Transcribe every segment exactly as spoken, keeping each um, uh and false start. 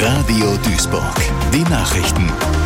Radio Duisburg. Die Nachrichten.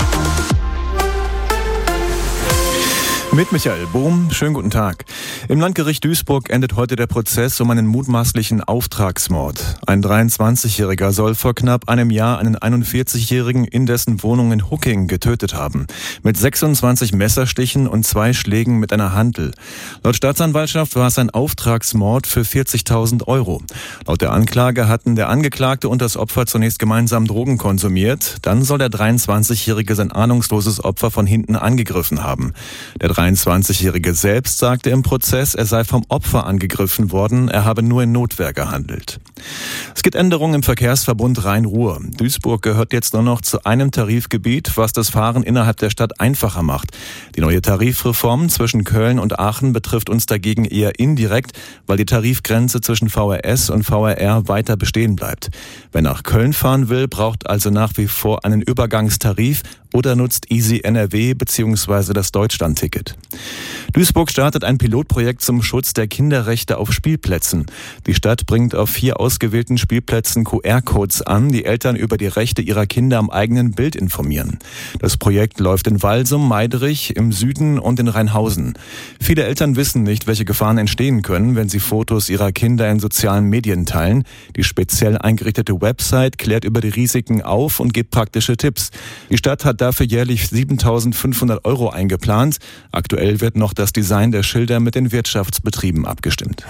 Mit Michael Bohm, schönen guten Tag. Im Landgericht Duisburg endet heute der Prozess um einen mutmaßlichen Auftragsmord. Ein dreiundzwanzigjähriger soll vor knapp einem Jahr einen einundvierzigjährigen in dessen Wohnung in Hucking getötet haben. Mit sechsundzwanzig Messerstichen und zwei Schlägen mit einer Hantel. Laut Staatsanwaltschaft war es ein Auftragsmord für vierzigtausend Euro. Laut der Anklage hatten der Angeklagte und das Opfer zunächst gemeinsam Drogen konsumiert. Dann soll der dreiundzwanzigjährige sein ahnungsloses Opfer von hinten angegriffen haben. Der dreiundzwanzigjährige selbst sagte im Prozess, er sei vom Opfer angegriffen worden, er habe nur in Notwehr gehandelt. Es gibt Änderungen im Verkehrsverbund Rhein-Ruhr. Duisburg gehört jetzt nur noch zu einem Tarifgebiet, was das Fahren innerhalb der Stadt einfacher macht. Die neue Tarifreform zwischen Köln und Aachen betrifft uns dagegen eher indirekt, weil die Tarifgrenze zwischen V R S und V R R weiter bestehen bleibt. Wer nach Köln fahren will, braucht also nach wie vor einen Übergangstarif oder nutzt Easy N R W bzw. das Deutschland-Ticket. Duisburg startet ein Pilotprojekt zum Schutz der Kinderrechte auf Spielplätzen. Die Stadt bringt auf vier ausgewählten Spielplätzen Q R-Codes an, die Eltern über die Rechte ihrer Kinder am eigenen Bild informieren. Das Projekt läuft in Walsum, Meiderich, im Süden und in Rheinhausen. Viele Eltern wissen nicht, welche Gefahren entstehen können, wenn sie Fotos ihrer Kinder in sozialen Medien teilen. Die speziell eingerichtete Website klärt über die Risiken auf und gibt praktische Tipps. Die Stadt hat dafür jährlich siebentausendfünfhundert Euro eingeplant. Aktuell wird noch das Design der Schilder mit den Wirtschaftsbetrieben abgestimmt.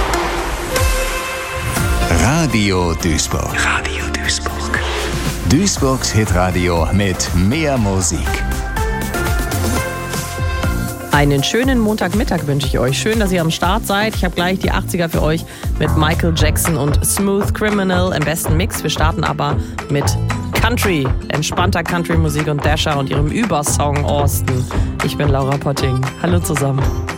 Radio Duisburg. Radio Duisburg. Duisburgs Hitradio mit mehr Musik. Einen schönen Montagmittag wünsche ich euch. Schön, dass ihr am Start seid. Ich habe gleich die achtziger für euch mit Michael Jackson und Smooth Criminal im besten Mix. Wir starten aber mit Country, entspannter Country-Musik und Dasher und ihrem Übersong Austin. Ich bin Laura Potting. Hallo zusammen.